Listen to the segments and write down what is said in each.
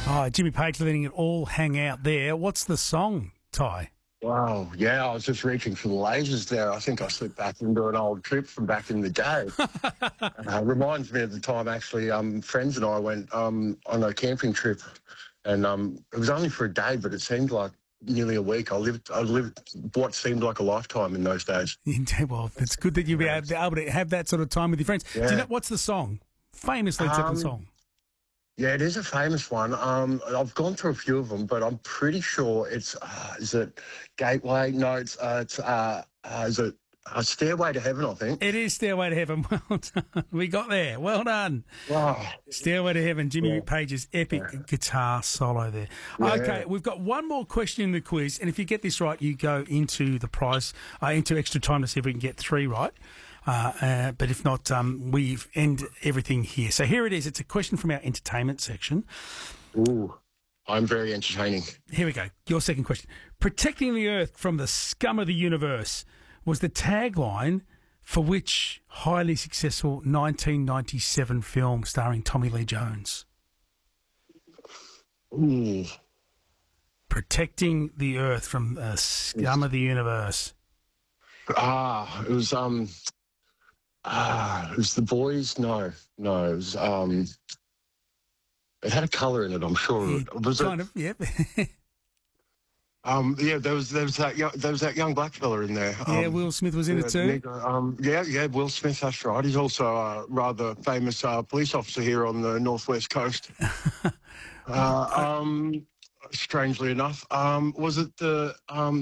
Oh, Jimmy Page letting it all hang out there. What's the song, Ty? Wow, yeah, I was just reaching for the lasers there. I think I slipped back into an old trip from back in the day. Reminds me of the time, actually, friends and I went on a camping trip, and it was only for a day, but it seemed like nearly a week. I lived what seemed like a lifetime in those days. Well, it's good that you'll be able to have that sort of time with your friends. Yeah. Do you know, what's the song? Famous Led Zeppelin song. Yeah, it is a famous one. I've gone through a few of them, but I'm pretty sure it's, is it Gateway? No, is it Stairway to Heaven, I think? It is Stairway to Heaven. Well done. We got there. Well done. Wow. Stairway to Heaven, Jimmy Page's epic guitar solo there. Yeah. Okay, we've got one more question in the quiz, and if you get this right, you go into the prize, into extra time to see if we can get 3 right. But if not, we end everything here. So here it is. It's a question from our entertainment section. Ooh, I'm very entertaining. Here we go. Your second question. Protecting the Earth from the scum of the universe was the tagline for which highly successful 1997 film starring Tommy Lee Jones? Ooh. Protecting the Earth from the scum of the universe. It was The Boys. No, it was it had a colour in it. I'm sure. Was kind it? of, yep. Yeah, there was that young black fella in there. Yeah, Will Smith was in it too. Yeah, Will Smith. That's right. He's also a rather famous police officer here on the northwest coast. Strangely enough, was it the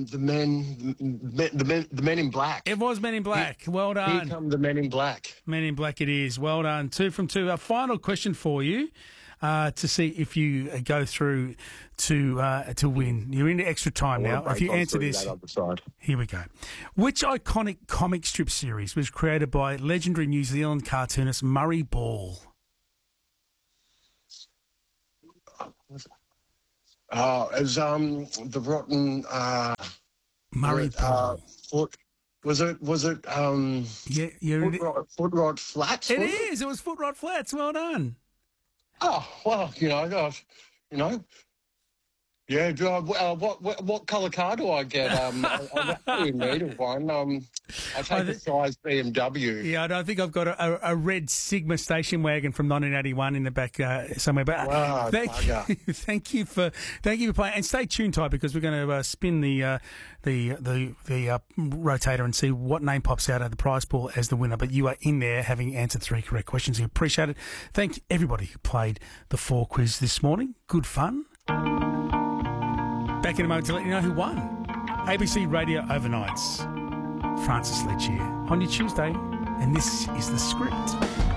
Men in Black? It was Men in Black. Well done. Here come the Men in Black. Men in Black it is. Well done. 2 from 2. A final question for you to see if you go through to win. You're into extra time now. If you answer this, here we go. Which iconic comic strip series was created by legendary New Zealand cartoonist Murray Ball? It was the Rotten Murray Ball. Was it Yeah, you're Foot Rod Flats? It is. It was Foot Rod Flats. Well done. Oh well, Yeah, what colour car do I get? I'm actually in need of one. I take a size BMW. Yeah, I think I've got a red Sigma station wagon from 1981 in the back somewhere. But wow, thank you for playing, and stay tuned, Ty, because we're going to spin the rotator and see what name pops out of the prize pool as the winner. But you are in there, having answered 3 correct questions. We appreciate it. Thank everybody who played the 4 quiz this morning. Good fun. Back in a moment to let you know who won. ABC Radio Overnights. Francis Ledge here on your Tuesday, and this is The Script.